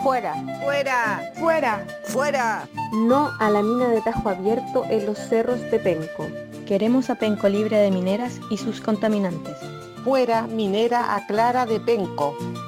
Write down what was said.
Fuera. ¡Fuera! ¡Fuera! ¡Fuera! No a la mina de Tajo Abierto en los cerros de Penco. Queremos a Penco libre de mineras y sus contaminantes. Fuera minera a Clara de Penco.